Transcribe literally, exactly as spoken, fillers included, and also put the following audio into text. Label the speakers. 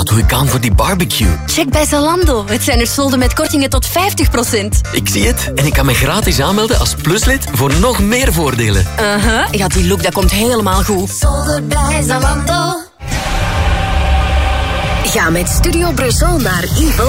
Speaker 1: Wat doe ik aan voor die barbecue?
Speaker 2: Check bij Zalando. Het zijn er solden met kortingen tot vijftig procent.
Speaker 1: Ik zie het. En ik kan me gratis aanmelden als pluslid voor nog meer voordelen.
Speaker 2: Uh-huh. Ja, die look dat komt helemaal goed.
Speaker 3: Solden bij Zalando.
Speaker 2: Ga met Studio Brussel naar Evil